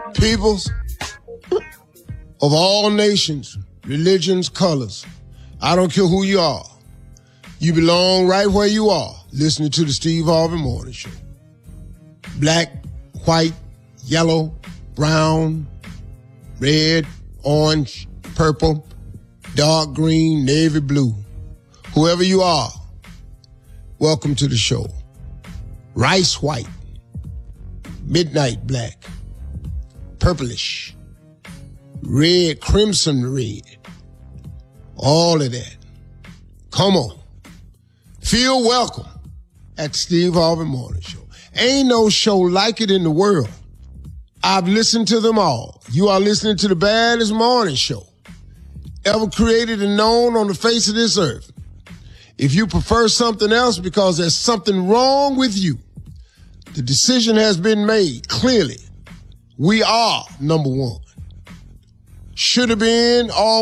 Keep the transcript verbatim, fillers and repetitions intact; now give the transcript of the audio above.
Peoples of all nations, religions, colors. I don't care who you are. You belong right where you are, listening to the Steve Harvey Morning Show. Black, white, yellow, brown, red, orange, purple, dark green, navy blue. Whoever you are, welcome to the show. Rice white, midnight black, purplish, red, crimson red, all of that. Come on. Feel welcome at Steve Harvey Morning Show. Ain't no show like it in the world. I've listened to them all. You are listening to the baddest morning show ever created and known on the face of this earth. If you prefer something else because there's something wrong with you, the decision has been made clearly. We are number one. Should have been all